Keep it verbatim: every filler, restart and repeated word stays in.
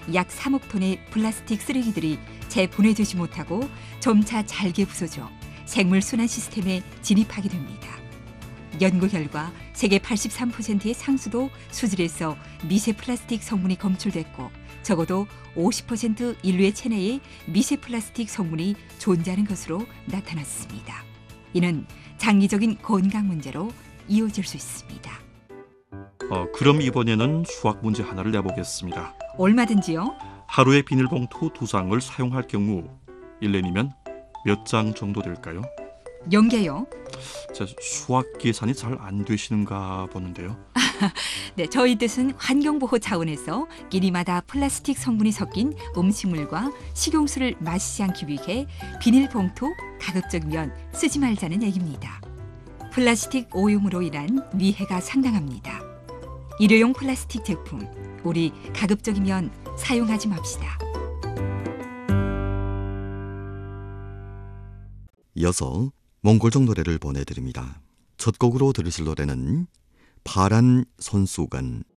약 삼억 톤의 플라스틱 쓰레기들이 재분해되지 못하고 점차 잘게 부서져 생물 순환 시스템에 진입하게 됩니다. 연구 결과 세계 팔십삼 퍼센트의 상수도 수질에서 미세 플라스틱 성분이 검출됐고 적어도 오십 퍼센트 인류의 체내에 미세 플라스틱 성분이 존재하는 것으로 나타났습니다. 이는 장기적인 건강 문제로 이어질 수 있습니다. 어, 그럼 이번에는 수학 문제 하나를 내보겠습니다. 얼마든지요. 하루에 비닐봉투 두 장을 사용할 경우 일 년이면 몇 장 정도 될까요? 연계요. 제 수학 계산이 잘 안 되시는가 보는데요. 네, 저희 뜻은 환경보호 차원에서 끼니마다 플라스틱 성분이 섞인 음식물과 식용수를 마시지 않기 위해 비닐봉투 가급적이면 쓰지 말자는 얘기입니다. 플라스틱 오염으로 인한 위해가 상당합니다. 일회용 플라스틱 제품, 우리 가급적이면 사용하지 맙시다. 이어서 몽골족 노래를 보내드립니다. 첫 곡으로 들으실 노래는 파란 손수건.